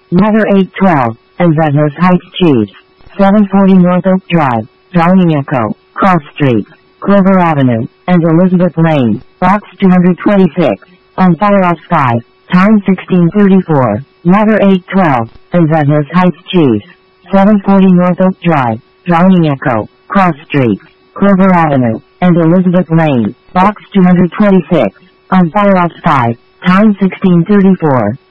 Letter 812, Envetos Heights Chiefs, 740 North Oak Drive, Darling Echo, Cross Street, Clover Avenue, and Elizabeth Lane, Box 226, on Firehouse 5, time 1634. Letter 812, Envetos Heights Chiefs, 740 North Oak Drive, Darling Echo, Cross Street, Clover Avenue, and Elizabeth Lane, Box 226, on Firehouse 5, time 1634.